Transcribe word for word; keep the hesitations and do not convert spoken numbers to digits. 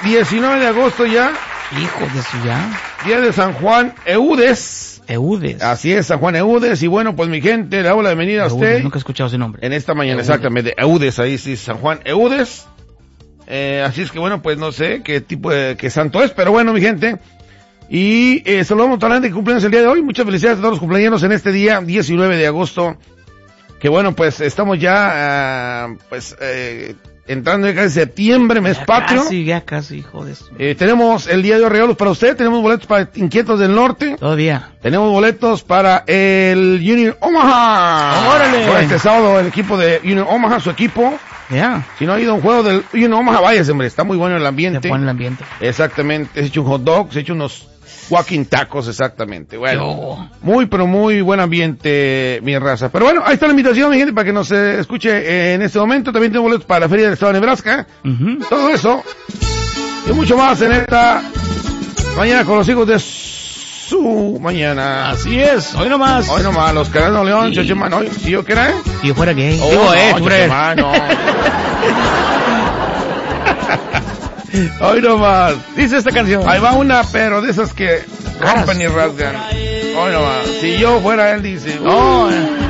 diecinueve de agosto ya. Hijo de su ya. Día de San Juan Eudes. Eudes. Así es, San Juan Eudes. Y bueno, pues mi gente, le hago la bienvenida a usted. Nunca he escuchado ese nombre. En esta mañana, Eudes. exactamente. Eudes, ahí sí, San Juan Eudes. Eh, así es que bueno, pues no sé qué tipo de, qué santo es, pero bueno, mi gente. Y eh, saludamos a toda la gente que cumpleaños el día de hoy. Muchas felicidades a todos los cumpleaños en este día, diecinueve de agosto. Que bueno, pues estamos ya, uh, pues, eh, entrando ya casi septiembre, mes ya patrio. Casi, ya casi, hijo de su... Eh, tenemos el día de hoy regalos para usted, tenemos boletos para Inquietos del Norte. Todavía. Tenemos boletos para el Union Omaha. ¡Órale! Por este sábado el equipo de Union Omaha, su equipo. Ya. Yeah. Si no ha ido a un juego del Union Omaha, váyase, hombre, está muy bueno el ambiente. Se pone el ambiente. Exactamente, se ha hecho un hot dog, se ha hecho unos walking tacos, exactamente. Bueno, Yo. muy, pero muy buen ambiente, mi raza. Pero bueno, ahí está la invitación, mi gente, para que nos eh, escuche eh, en este momento. También tenemos boletos para la Feria del Estado de Nebraska. Uh-huh. Todo eso y mucho más en esta mañana con los hijos de su mañana. Así es, hoy nomás. Hoy nomás, los Caranos León, Sí. Chochemán, hoy, si yo quiera, ¿eh? Si yo fuera gay. Oh, Digo, no, eh, hombre. Chochemán, no. Hoy nomás. Dice esta canción. Ahí va una, pero de esas que rompen y rasgan. Hoy nomás. Si yo fuera él, dice. No, eh.